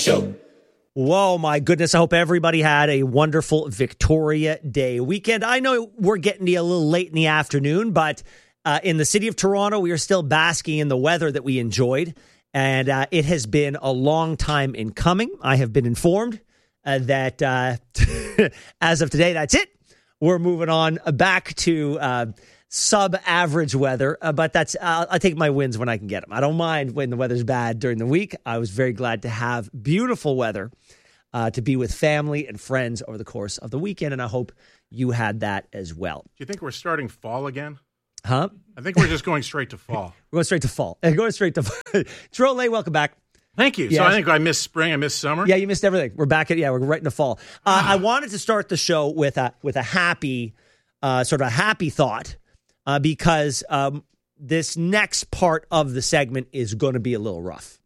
Show. Whoa, my goodness. I hope everybody had a wonderful Victoria Day weekend. I know we're getting to you a little late in the afternoon, but in the city of Toronto, we are still basking in the weather that we enjoyed. And it has been a long time in coming. I have been informed that as of today, that's it. We're moving on back to sub-average weather, but I take my wins when I can get them. I don't mind when the weather's bad during the week. I was very glad to have beautiful weather to be with family and friends over the course of the weekend, and I hope you had that as well. Do you think we're starting fall again? Huh? I think we're just going straight to fall. We're going straight to fall. Going straight to fall. Trolay, welcome back. Thank you. Yes. So I think I missed spring, I missed summer. Yeah, you missed everything. We're back we're right into fall. I wanted to start the show with a happy, sort of a happy thought, because this next part of the segment is going to be a little rough.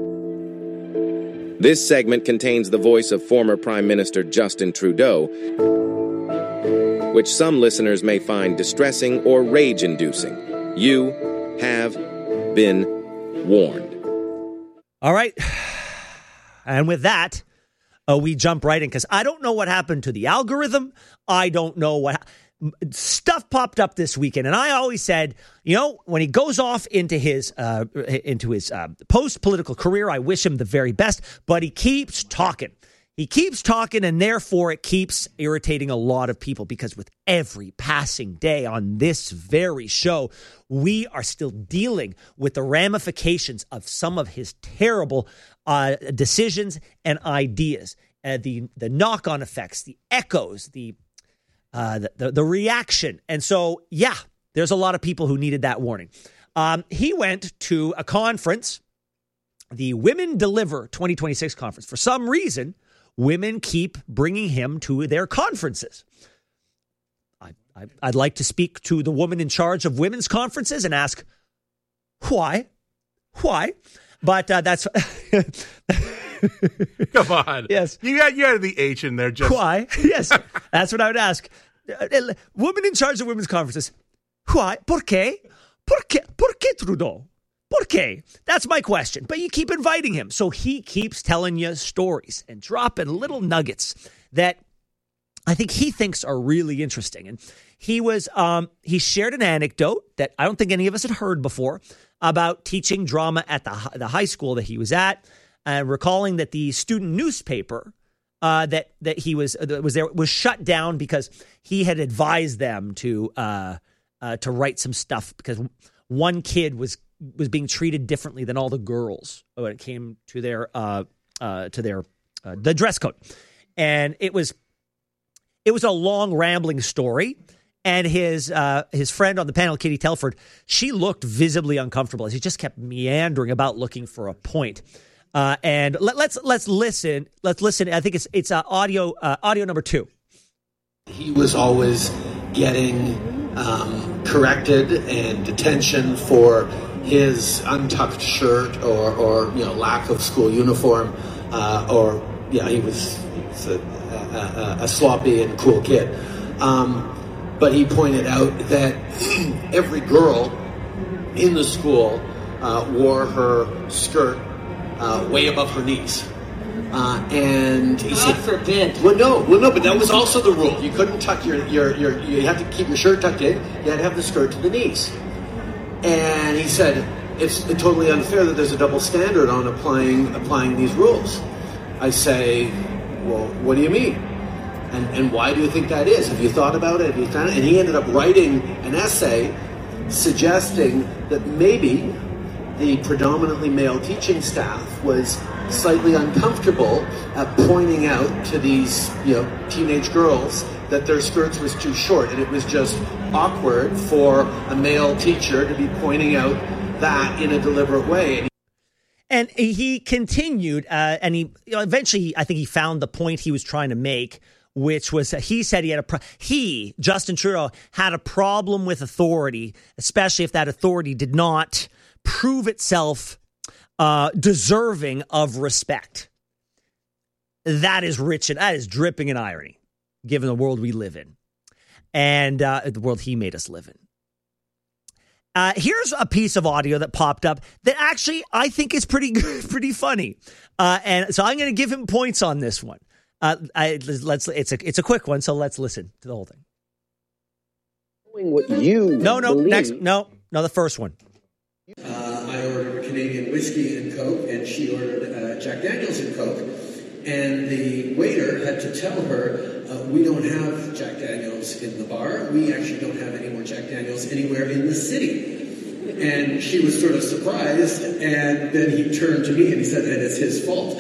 This segment contains the voice of former Prime Minister Justin Trudeau, which some listeners may find distressing or rage-inducing. You have been warned. All right. And with that, we jump right in, because I don't know what happened to the algorithm. I don't know what stuff popped up this weekend. And I always said, when he goes off into his post-political career, I wish him the very best. But he keeps talking. He keeps talking, and therefore it keeps irritating a lot of people, because with every passing day on this very show, we are still dealing with the ramifications of some of his terrible decisions and ideas, the knock-on effects, the echoes, the reaction. And so, there's a lot of people who needed that warning. He went to a conference, the Women Deliver 2026 conference. For some reason, women keep bringing him to their conferences. I'd like to speak to the woman in charge of women's conferences and ask, why? But that's... Come on. Yes. You had the H in there. Just why? Yes. That's what I would ask. Woman in charge of women's conferences. Why? ¿Por qué? ¿Por qué Trudeau? ¿Por qué? That's my question. But you keep inviting him. So he keeps telling you stories and dropping little nuggets that I think he thinks are really interesting. And he shared an anecdote that I don't think any of us had heard before about teaching drama at the high school that he was at, and recalling that the student newspaper that he was there was shut down because he had advised them to write some stuff, because one kid was being treated differently than all the girls when it came to their the dress code. And it was a long rambling story. And his friend on the panel, Katie Telford, she looked visibly uncomfortable as he just kept meandering about looking for a point. And let's listen. Let's listen. I think it's audio number 2. He was always getting corrected and detention for his untucked shirt or lack of school uniform, he was a sloppy and cool kid. But he pointed out that every girl in the school wore her skirt way above her knees. And he said, forbid. Well, no, but that was also the rule. You couldn't tuck you had to keep your shirt tucked in. You had to have the skirt to the knees. And he said, it's totally unfair that there's a double standard on applying these rules. I say, well, what do you mean? And why do you think that is? Have you thought about it? And he ended up writing an essay suggesting that maybe the predominantly male teaching staff was slightly uncomfortable at pointing out to these, teenage girls that their skirts was too short, and it was just awkward for a male teacher to be pointing out that in a deliberate way. And he continued, and he eventually, I think he found the point he was trying to make, which was he said Justin Trudeau, had a problem with authority, especially if that authority did not prove itself deserving of respect. That is rich and that is dripping in irony, given the world we live in and the world he made us live in. Here's a piece of audio that popped up that actually I think is pretty good, pretty funny. And so I'm going to give him points on this one. It's a quick one, so let's listen to the whole thing. What you the first one. I ordered Canadian whiskey and Coke, and she ordered Jack Daniels and Coke. And the waiter had to tell her, we don't have Jack Daniels in the bar. We actually don't have any more Jack Daniels anywhere in the city. And she was sort of surprised, and then he turned to me and he said, and it's his fault.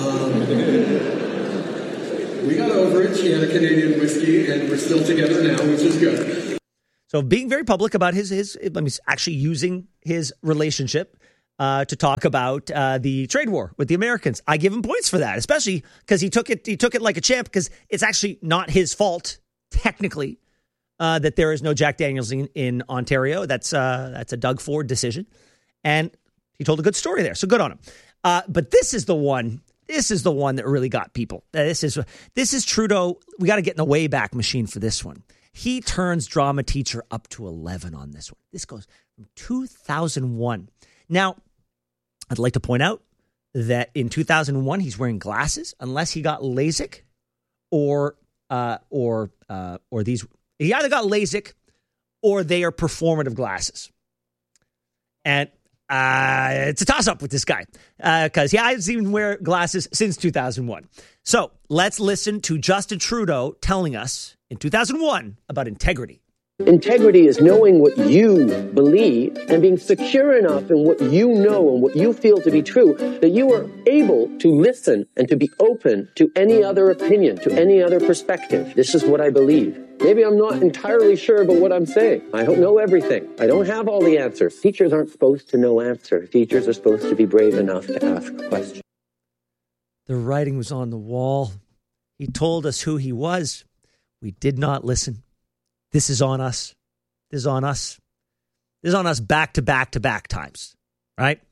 We got over it. She had a Canadian whiskey, and we're still together now, which is good. So being very public about his actually using his relationship to talk about the trade war with the Americans. I give him points for that, especially because he took it like a champ, because it's actually not his fault, technically, that there is no Jack Daniels in Ontario. That's a Doug Ford decision. And he told a good story there. So good on him. But this is the one that really got people. This is Trudeau. We got to get in the Wayback Machine for this one. He turns drama teacher up to 11 on this one. This goes from 2001. Now, I'd like to point out that in 2001, he's wearing glasses unless he got LASIK or these. He either got LASIK or they are performative glasses. And it's a toss-up with this guy because he hasn't even wear glasses since 2001. So let's listen to Justin Trudeau telling us in 2001 about integrity. Integrity is knowing what you believe and being secure enough in what you know and what you feel to be true that you are able to listen and to be open to any other opinion, to any other perspective. This is what I believe. Maybe I'm not entirely sure about what I'm saying. I don't know everything. I don't have all the answers. Teachers aren't supposed to know answers. Teachers are supposed to be brave enough to ask questions. The writing was on the wall. He told us who he was. We did not listen. This is on us. This is on us. This is on us back to back to back times, right?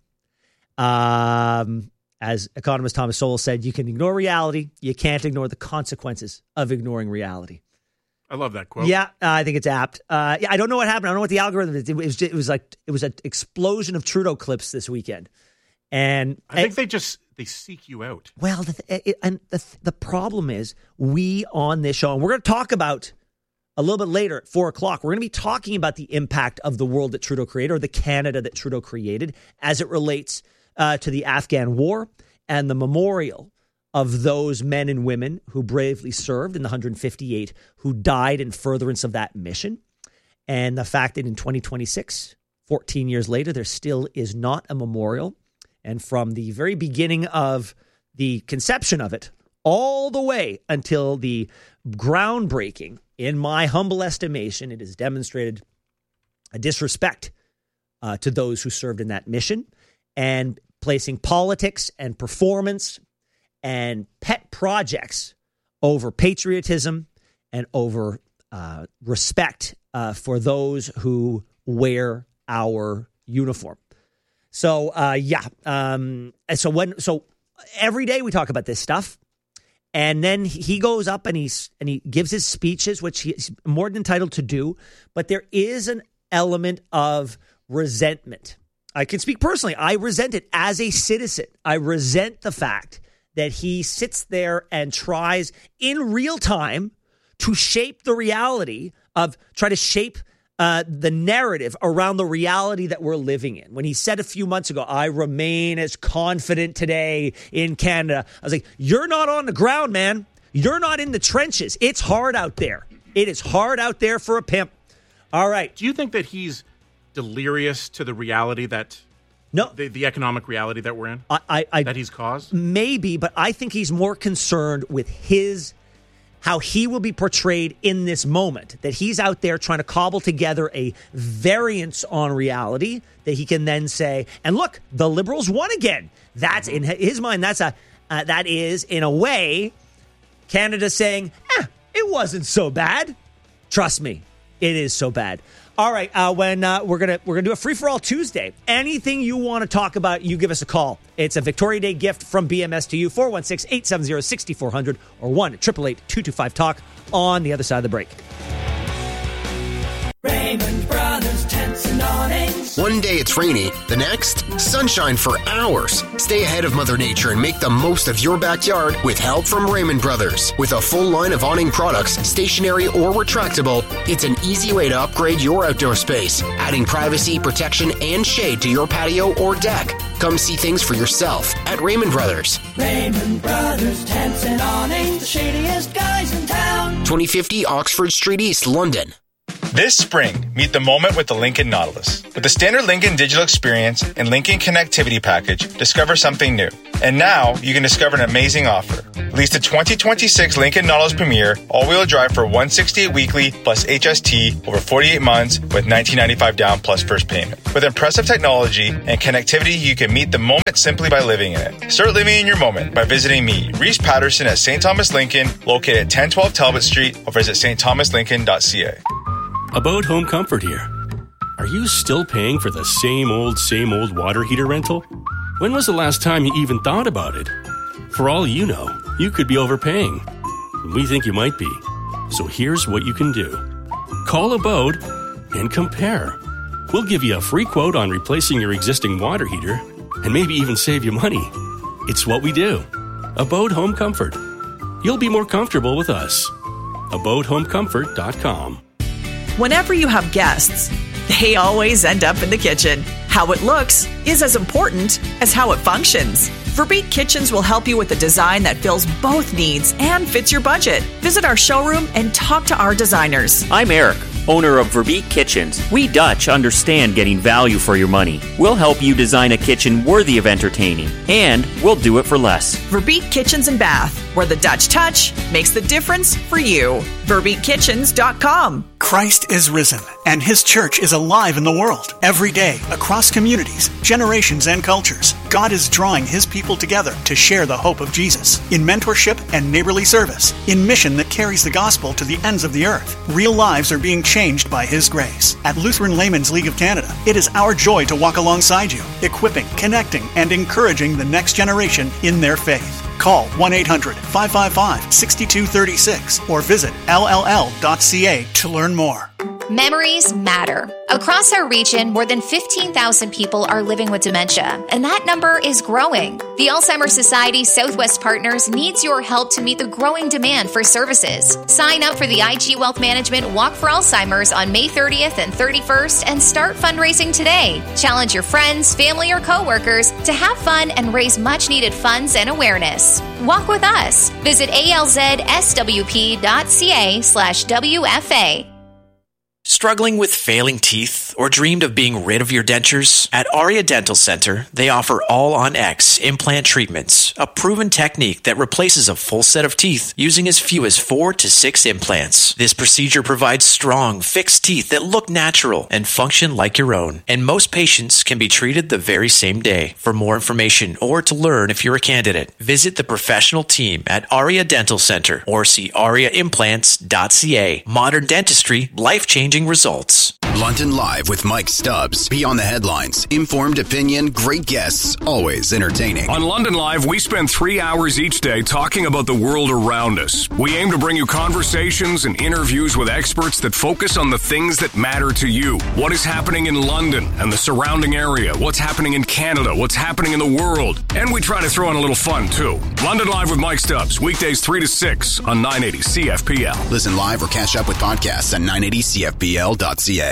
As economist Thomas Sowell said, you can ignore reality. You can't ignore the consequences of ignoring reality. I love that quote. Yeah, I think it's apt. I don't know what happened. I don't know what the algorithm is. It was an explosion of Trudeau clips this weekend, and I think they seek you out. Well, the problem is we on this show, and we're going to talk about a little bit later at 4:00. We're going to be talking about the impact of the world that Trudeau created, or the Canada that Trudeau created, as it relates to the Afghan war and the memorial of those men and women who bravely served in the 158 who died in furtherance of that mission. And the fact that in 2026, 14 years later, there still is not a memorial. And from the very beginning of the conception of it, all the way until the groundbreaking, in my humble estimation, it has demonstrated a disrespect to those who served in that mission, and placing politics and performance and pet projects over patriotism and over respect for those who wear our uniform. So, so every day we talk about this stuff, and then he goes up and he gives his speeches, which he's more than entitled to do. But there is an element of resentment. I can speak personally. I resent it as a citizen. I resent the fact that he sits there and tries in real time to shape the reality try to shape the narrative around the reality that we're living in. When he said a few months ago, I remain as confident today in Canada, I was like, you're not on the ground, man. You're not in the trenches. It's hard out there. It is hard out there for a pimp. All right. Do you think that he's delirious to the reality that... No, the economic reality that we're in, that he's caused? Maybe, but I think he's more concerned with how he will be portrayed in this moment, that he's out there trying to cobble together a variance on reality that he can then say, and look, the Liberals won again. That's in his mind. That is, in a way, Canada saying, it wasn't so bad. Trust me, it is so bad. All right, when we're gonna do a free-for-all Tuesday. Anything you want to talk about, you give us a call. It's a Victoria Day gift from BMS to you, 416-870-6400 or 1-888-225-TALK on the other side of the break. Raymond Brothers, Tents and Awnings. One day it's rainy, the next, sunshine for hours. Stay ahead of Mother Nature and make the most of your backyard with help from Raymond Brothers. With a full line of awning products, stationary or retractable, it's an easy way to upgrade your outdoor space, adding privacy, protection, and shade to your patio or deck. Come see things for yourself at Raymond Brothers. Raymond Brothers, tents and awnings, the shadiest guys in town. 2050 Oxford Street East, London. This spring, meet the moment with the Lincoln Nautilus. With the standard Lincoln digital experience and Lincoln connectivity package, discover something new. And now, you can discover an amazing offer. Lease the 2026 Lincoln Nautilus Premier all-wheel drive for $168 weekly plus HST over 48 months with $19.95 down plus first payment. With impressive technology and connectivity, you can meet the moment simply by living in it. Start living in your moment by visiting me, Reese Patterson at St. Thomas Lincoln, located at 1012 Talbot Street, or visit stthomaslincoln.ca. About Home Comfort here. Are you still paying for the same old water heater rental? When was the last time you even thought about it? For all you know, you could be overpaying. We think you might be. So here's what you can do. Call Abode and compare. We'll give you a free quote on replacing your existing water heater and maybe even save you money. It's what we do. Abode Home Comfort. You'll be more comfortable with us. AbodeHomeComfort.com. Whenever you have guests, they always end up in the kitchen. How it looks is as important as how it functions. Verbeek Kitchens will help you with a design that fills both needs and fits your budget. Visit our showroom and talk to our designers. I'm Eric, owner of Verbeek Kitchens. We Dutch understand getting value for your money. We'll help you design a kitchen worthy of entertaining, and we'll do it for less. Verbeek Kitchens and Bath, where the Dutch touch makes the difference for you. VerbeekKitchens.com. Christ is risen, and His church is alive in the world. Every day, across communities, generations, and cultures, God is drawing His people together to share the hope of Jesus. In mentorship and neighborly service, in mission that carries the gospel to the ends of the earth, real lives are being changed by His grace. At Lutheran Laymen's League of Canada, it is our joy to walk alongside you, equipping, connecting, and encouraging the next generation in their faith. Call 1-800-555-6236 or visit lll.ca to learn more. Memories matter. Across our region, more than 15,000 people are living with dementia, and that number is growing. The Alzheimer's Society Southwest Partners needs your help to meet the growing demand for services. Sign up for the IG Wealth Management Walk for Alzheimer's on May 30th and 31st and start fundraising today. Challenge your friends, family, or coworkers to have fun and raise much-needed funds and awareness. Walk with us. Visit alzswp.ca/WFA. Struggling with failing teeth or dreamed of being rid of your dentures? At Aria Dental Center, they offer All-on-X implant treatments, a proven technique that replaces a full set of teeth using as few as 4 to 6 implants. This procedure provides strong, fixed teeth that look natural and function like your own, and most patients can be treated the very same day. For more information or to learn if you're a candidate, visit the professional team at Aria Dental Center or see ariaimplants.ca. Modern dentistry, life-changing results. London Live with Mike Stubbs. Beyond the headlines, informed opinion, great guests, always entertaining. On London Live, we spend 3 hours each day talking about the world around us. We aim to bring you conversations and interviews with experts that focus on the things that matter to you. What is happening in London and the surrounding area? What's happening in Canada? What's happening in the world? And we try to throw in a little fun, too. London Live with Mike Stubbs, weekdays 3 to 6 on 980 CFPL. Listen live or catch up with podcasts at 980CFPL.ca.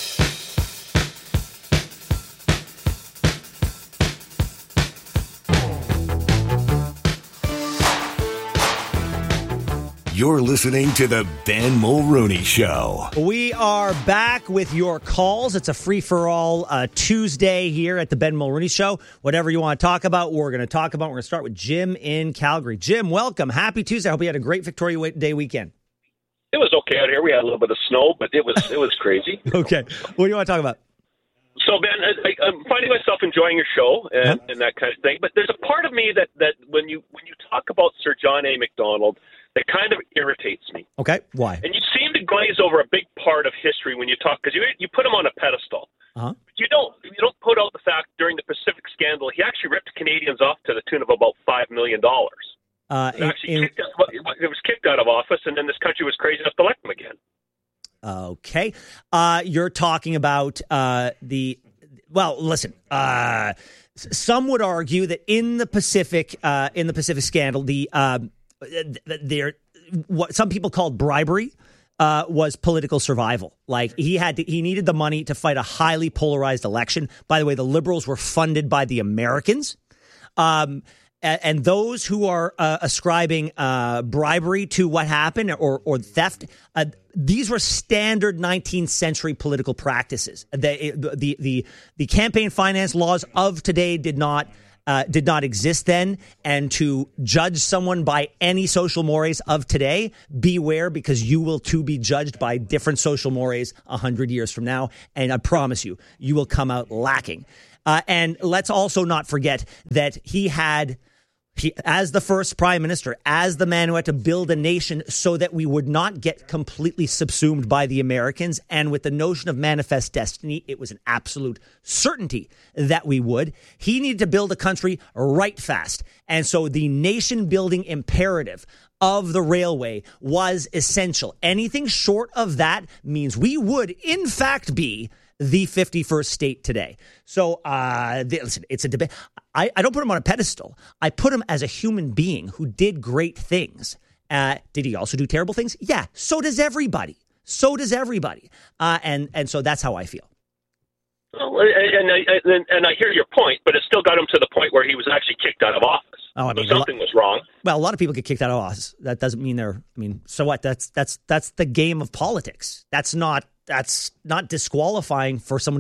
You're listening to the Ben Mulrooney Show. We are back with your calls. It's a free-for-all Tuesday here at the Ben Mulrooney Show. Whatever you want to talk about, we're going to talk about. We're going to start with Jim in Calgary. Jim, welcome. Happy Tuesday. I hope you had a great Victoria Day weekend. It was okay out here. We had a little bit of snow, but it was crazy. Okay. What do you want to talk about? So, Ben, I'm finding myself enjoying your show and that kind of thing. But there's a part of me that when you talk about Sir John A. Macdonald, that kind of irritates me. Okay. Why? And you seem to glaze over a big part of history when you talk, because you put him on a pedestal. Uh-huh. You don't put out the fact during the Pacific scandal, he actually ripped Canadians off to the tune of about $5 million. It was kicked out of office, and then this country was crazy enough to elect him again. Okay. You're talking about the Well, listen. Some would argue that in the Pacific scandal, what some people called bribery was political survival. Like he needed the money to fight a highly polarized election. By the way, the Liberals were funded by the Americans. And those who are ascribing bribery to what happened or theft, these were standard 19th century political practices. The campaign finance laws of today did not exist then. And to judge someone by any social mores of today, beware, because you will too be judged by different social mores 100 years from now. And I promise you, you will come out lacking. And let's also not forget that he, as the first prime minister, as the man who had to build a nation so that we would not get completely subsumed by the Americans. And with the notion of manifest destiny, it was an absolute certainty that we would. He needed to build a country right fast. And so the nation building imperative of the railway was essential. Anything short of that means we would, in fact, be the 51st state today. So, listen, it's a debate. I don't put him on a pedestal. I put him as a human being who did great things. Did he also do terrible things? Yeah, so does everybody. And so that's how I feel. Well, and I hear your point, but it still got him to the point where he was actually kicked out of office. Oh, I mean, so something was wrong. Well, a lot of people get kicked out of office. That doesn't mean so what? That's the game of politics. That's not disqualifying for someone